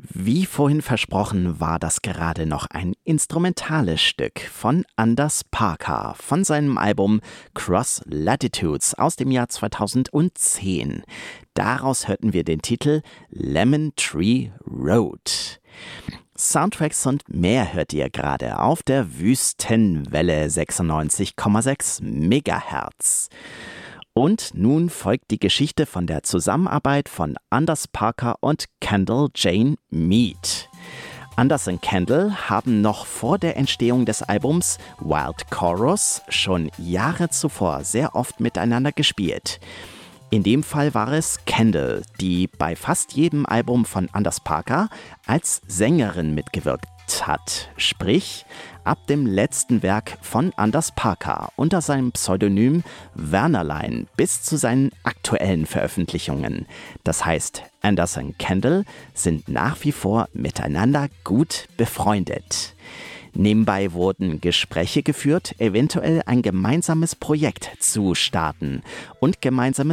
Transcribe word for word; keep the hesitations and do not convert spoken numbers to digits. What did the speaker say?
Wie vorhin versprochen, war das gerade noch ein instrumentales Stück von Anders Parker von seinem Album Cross Latitudes aus dem Jahr zweitausendzehn. Daraus hörten wir den Titel Lemon Tree Road. Soundtracks und mehr hört ihr gerade auf der Wüstenwelle sechsundneunzig Komma sechs Megahertz. Und nun folgt die Geschichte von der Zusammenarbeit von Anders Parker und Kendall Jane Mead. Anders und Kendall haben noch vor der Entstehung des Albums Wild Chorus schon Jahre zuvor sehr oft miteinander gespielt. In dem Fall war es Kendall, die bei fast jedem Album von Anders Parker als Sängerin mitgewirkt hat. Sprich, ab dem letzten Werk von Anders Parker unter seinem Pseudonym Wernerlein bis zu seinen aktuellen Veröffentlichungen. Das heißt, Anders und Kendall sind nach wie vor miteinander gut befreundet. Nebenbei wurden Gespräche geführt, eventuell ein gemeinsames Projekt zu starten und gemeinsame